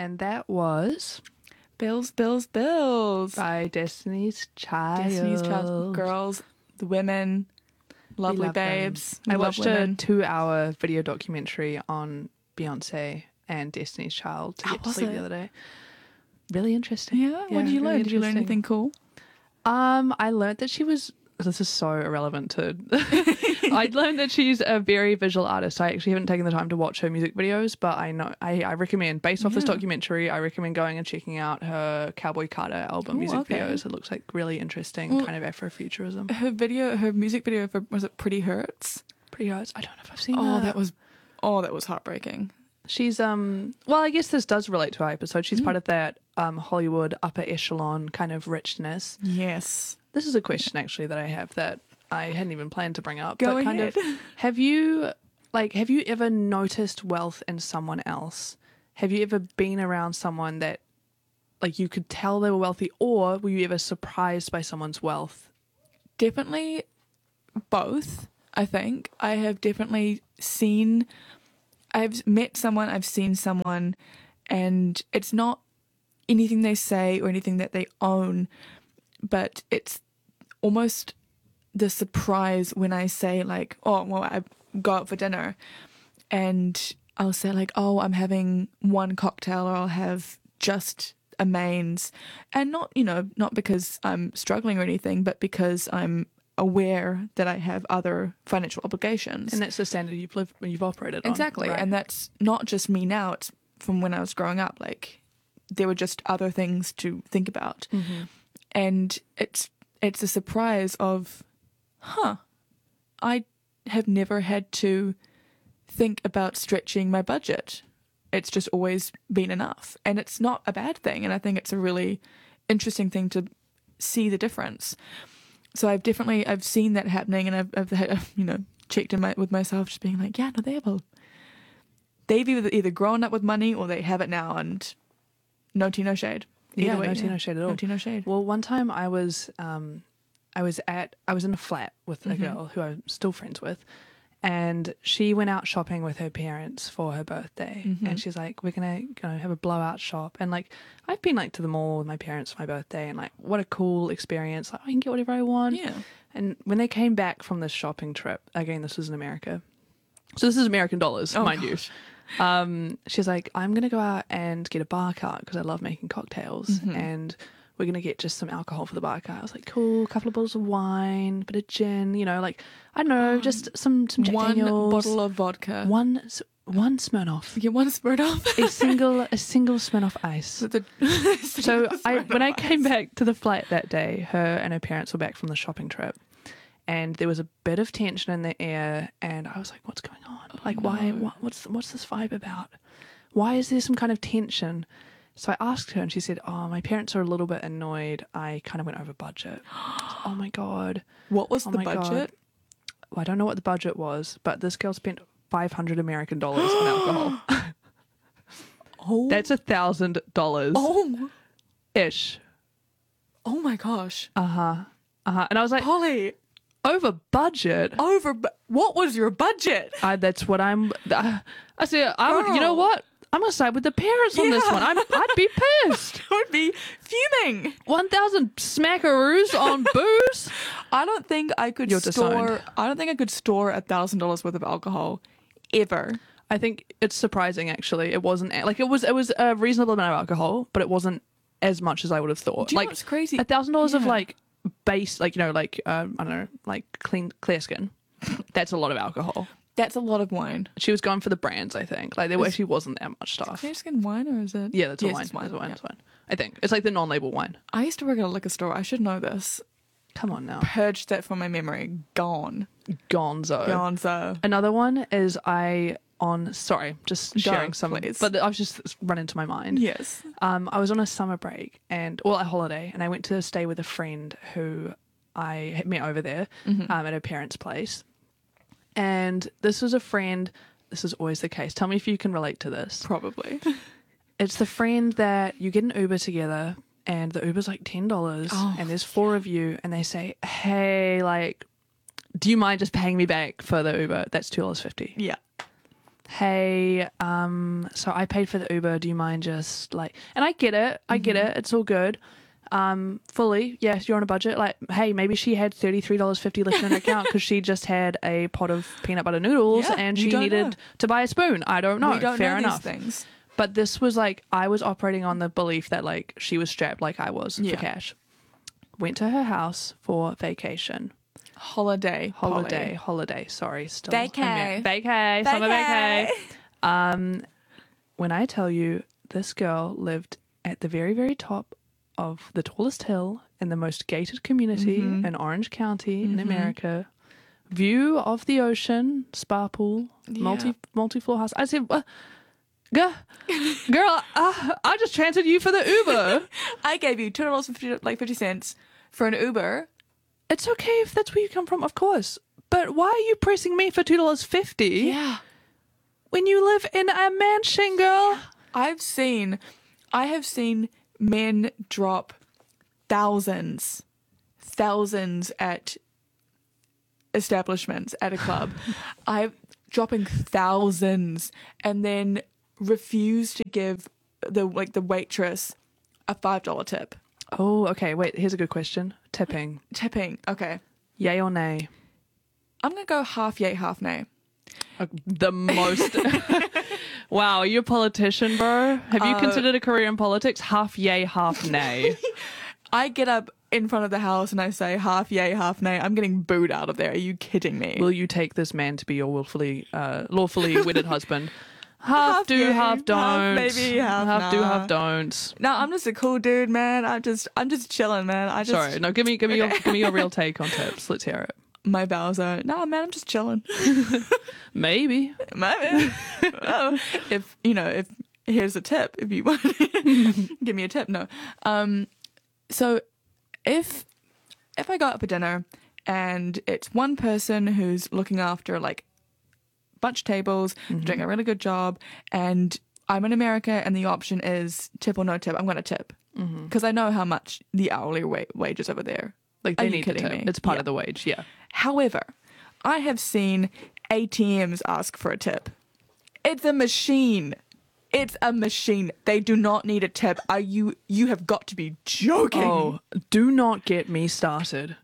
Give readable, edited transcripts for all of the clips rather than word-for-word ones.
And that was Bills, Bills, Bills. by Destiny's Child. Destiny's Child. Girls, the women, lovely love them. babes. We I love watched women. a 2-hour video documentary on Beyonce and Destiny's Child to How get to was sleep it? the other day. Really interesting. Yeah, what did you really learn? Did you learn interesting. anything cool? I learned that she was. This is so irrelevant to. I learned that she's a very visual artist. I actually haven't taken the time to watch her music videos, but I know I recommend, based off this documentary, I recommend going and checking out her Cowboy Carter album music okay. videos. It looks like really interesting, kind of Afrofuturism. Her music video for, was it Pretty Hurts? Pretty hard. I don't know if I've seen Oh, that. that was heartbreaking. She's well, I guess this does relate to our episode. She's part of that Hollywood upper echelon kind of richness. Yes. This is a question actually that I have that I hadn't even planned to bring up. Go but kind ahead. of, have you ever noticed wealth in someone else? Have you ever been around someone that like you could tell they were wealthy, or were you ever surprised by someone's wealth? Definitely both, I think. I have definitely I've met someone, I've seen someone, and it's not anything they say or anything that they own, but it's almost the surprise when I say like, oh, well, I go out for dinner and I'll say like, oh, I'm having one cocktail, or I'll have just a mains, and not because I'm struggling or anything, but because I'm aware that I have other financial obligations. And that's the standard you've operated on. Exactly. Right? And that's not just me now, it's from when I was growing up. Like, there were just other things to think about. Mm-hmm. And it's a surprise of, I have never had to think about stretching my budget. It's just always been enough. And it's not a bad thing. And I think it's a really interesting thing to see the difference. So I've seen that happening, and I've had, checked with myself, just being like, yeah, no, they've either grown up with money or they have it now, and no tea, no shade. Yeah, Either way, no tea, no shade at all. No tea, no shade. Well, one time I was in a flat with a girl who I'm still friends with, and she went out shopping with her parents for her birthday, and she's like, we're gonna have a blowout shop, and like I've been like to the mall with my parents for my birthday, and like what a cool experience, like I can get whatever I want. Yeah. And when they came back from this shopping trip, again, this was in America, so this is American dollars, mind gosh. you. She's like, I'm going to go out and get a bar cart because I love making cocktails, and we're going to get just some alcohol for the bar cart. I was like, cool, a couple of bottles of wine, a bit of gin, like, I don't know, just some Jack One Daniels. bottle of vodka. One Smirnoff. Yeah, one Smirnoff. a single Smirnoff ice. So when I came back to the flat that day, her and her parents were back from the shopping trip, and there was a bit of tension in the air, and I was like, what's going on? Why? What's this vibe about? Why is there some kind of tension? So I asked her, and she said, oh, my parents are a little bit annoyed. I kind of went over budget. Oh my God. What was Oh the my God. budget? Well, I don't know what the budget was, but this girl spent $500 American on alcohol. Oh. That's $1,000 Oh. ish. Oh my gosh. And I was like, Holly, over budget? what was your budget? That's what I'm. I said, you know Girl. what? I'm gonna side with the parents on this Yeah. one. I'd be pissed. I would be fuming. 1,000 smackaroos on booze. I don't think I could You're store disowned. $1,000 worth of alcohol ever. I think it's surprising. Actually, it wasn't like it was a reasonable amount of alcohol, but it wasn't as much as I would have thought. Do you know like what's crazy? $1,000 of Yeah. like base, I don't know, like clear skin. That's a lot of alcohol. That's a lot of wine. She was going for the brands, I think. Like there actually wasn't that much stuff. Clear skin wine, or is it? Yeah, that's a Yes, wine. it's wine. That's a wine. Yeah. That's wine. I think it's like the non-label wine. I used to work at a liquor store. I should know this. Come on now, Purged that from my memory. Gone. Gonzo. Another one is just sharing Go, some, please. but I've just run into my mind. Yes. I was on a summer break a holiday, and I went to stay with a friend who I had met over there at her parents' place. And this was a friend, this is always the case. Tell me if you can relate to this. Probably. It's the friend that you get an Uber together, and the Uber's like $10, and there's 4 of you, and they say, hey, like, do you mind just paying me back for the Uber? That's $2.50. Yeah. hey, so I paid for the Uber. Do you mind just like, and I get it. It's all good. Fully, yes, you're on a budget. Like, hey, maybe she had $33.50 left in her account because she just had a pot of peanut butter noodles and she needed to buy a spoon. I don't know. We don't Fair know enough. these things. But this was like, I was operating on the belief that like she was strapped like I was for cash. Went to her house for vacation. Holiday. Sorry, still. Vacay. Summer vacay. When I tell you, this girl lived at the very, very top of the tallest hill in the most gated community in Orange County in America. View of the ocean, spa pool, multi-floor house. I said, girl, I just transferred you for the Uber. I gave you $2.50 for an Uber. It's okay if that's where you come from, of course. But why are you pressing me for $2.50? Yeah. When you live in a mansion, girl. I have seen men drop thousands at establishments at a club. I'm dropping thousands and then refuse to give the waitress a $5 tip. Oh, okay. Wait, here's a good question. Tipping. Okay. Yay or nay? I'm going to go half yay, half nay. The most. Wow, are you a politician, bro? Have you considered a career in politics? Half yay, half nay. I get up in front of the house and I say half yay, half nay. I'm getting booed out of there. Are you kidding me? Will you take this man to be your lawfully wedded husband? Half do, yay, half don't. Half maybe, half do, half don't. No, I'm just a cool dude, man. I'm just chilling, man. Sorry, no. Give me your real take on tips. Let's hear it. My vows are, no, man, I'm just chilling. Maybe. Well, if here's a tip, if you want, give me a tip. No. So if I go out for dinner and it's one person who's looking after like bunch of tables, doing a really good job, and I'm in America and the option is tip or no tip, I'm going to tip because I know how much the hourly wage is over there. Like they need to tip. It's part of the wage, yeah. However, I have seen ATMs ask for a tip. It's a machine. They do not need a tip. You have got to be joking. Oh, do not get me started.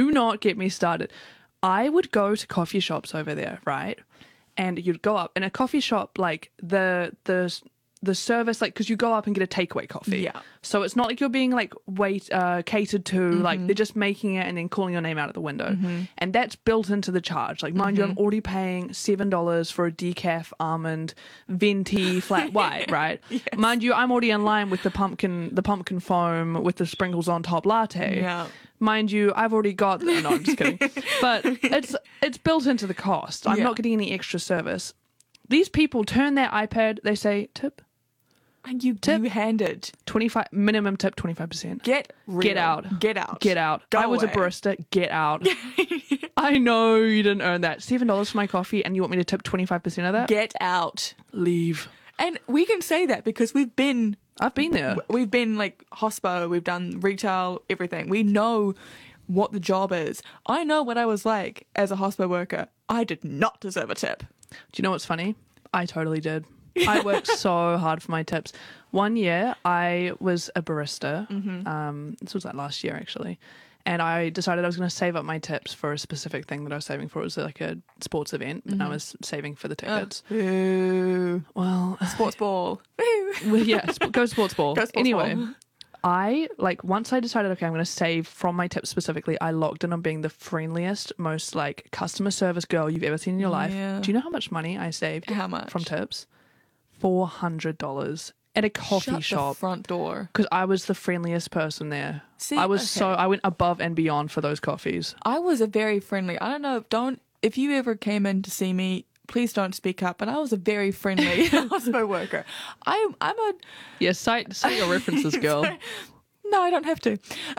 I would go to coffee shops over there, right? And you'd go up in a coffee shop, like the service, like, because you go up and get a takeaway coffee. Yeah. So it's not like you're being like catered to, like they're just making it and then calling your name out of the window. And that's built into the charge. Like, mind you, I'm already paying $7 for a decaf almond venti flat white, right? Yes. Mind you, I'm already in line with the pumpkin foam with the sprinkles on top latte. Yeah. Mind you, I've already got. No, I'm just kidding. But it's built into the cost. I'm not getting any extra service. These people turn their iPad. They say tip. And you handed 25 minimum tip, 25%. Get out. I was a barista. Get out. I know you didn't earn that. $7 for my coffee, and you want me to tip 25% of that? Get out. Leave. And we can say that because I've been there. We've been like hospo. We've done retail, everything. We know what the job is. I know what I was like as a hospo worker. I did not deserve a tip. Do you know what's funny? I totally did. I worked so hard for my tips. One year, I was a barista. This was like last year, actually. And I decided I was going to save up my tips for a specific thing that I was saving for. It was like a sports event, and I was saving for the tickets. Well, sports ball. Yeah, go sports ball. Anyway, ball. Once I decided, okay, I'm going to save from my tips specifically, I locked in on being the friendliest, most like customer service girl you've ever seen in your life. Do you know how much money I saved? How much? From tips? $400 at a coffee shop. The front door. Because I was the friendliest person there. See, I went above and beyond for those coffees. I was a very friendly, I don't know, if you ever came in to see me, please don't speak up, but I was a very friendly hospo worker. I'm a... Yeah, cite your references, girl. No, I don't have to.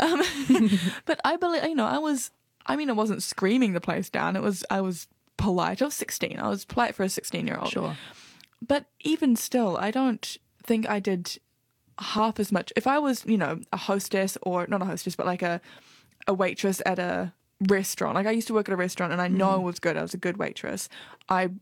But I believe, I wasn't screaming the place down. I was polite. I was 16. I was polite for a 16-year-old. Sure. But even still, I don't think I did half as much. If I was, a hostess, or not a hostess, but like a waitress at a restaurant. Like I used to work at a restaurant and I know it was good. I was a good waitress. I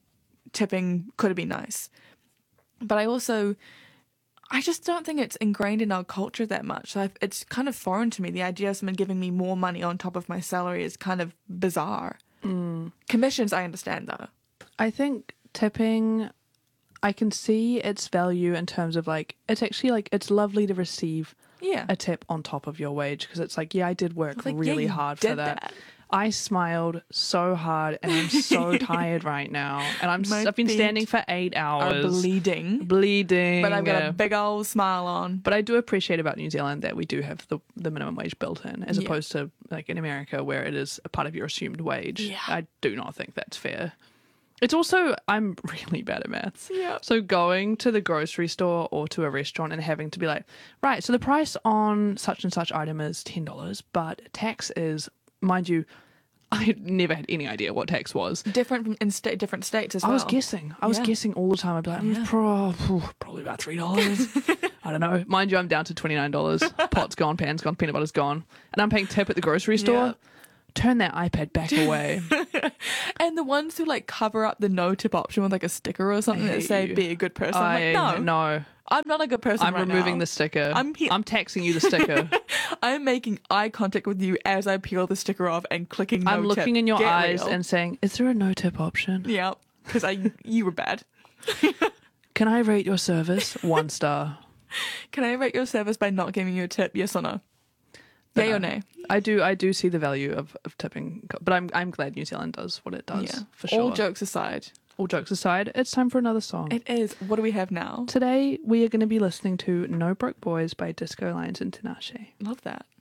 tipping could have been nice. But I just don't think it's ingrained in our culture that much. So it's kind of foreign to me. The idea of someone giving me more money on top of my salary is kind of bizarre. Commissions, I understand, though. I think tipping, I can see its value in terms of like, it's actually like, it's lovely to receive a tip on top of your wage, because it's like, yeah, I did work really hard for that. I smiled so hard and I'm so tired right now. And I've been standing for 8 hours. Are bleeding. But I've got a big old smile on. But I do appreciate about New Zealand that we do have the minimum wage built in, as opposed to like in America where it is a part of your assumed wage. Yeah. I do not think that's fair. It's also, I'm really bad at maths. Yeah. So going to the grocery store or to a restaurant and having to be like, right, so the price on such and such item is $10, but tax is, mind you, I never had any idea what tax was. Different from in different states as well. I was guessing all the time. I'd be like, probably about $3. I don't know. Mind you, I'm down to $29. Pot's gone, pan's gone, peanut butter's gone. And I'm paying tip at the grocery store. Yeah. Turn that iPad back away. And the ones who like cover up the no tip option with like a sticker or something that say be a good person. I'm like, no. I'm not a good person. I'm removing the sticker. I'm taxing you the sticker. I'm making eye contact with you as I peel the sticker off and clicking no tip. I'm looking in your Get eyes real. and saying, is there a no tip option? Yeah, because you were bad. Can I rate your service 1 star? Can I rate your service by not giving you a tip? Yes or no? Yay or nay? I do see the value of tipping, but I'm glad New Zealand does what it does, for sure. All jokes aside, it's time for another song. It is. What do we have now? Today we are going to be listening to No Broke Boys by Disco Lines International. Love that.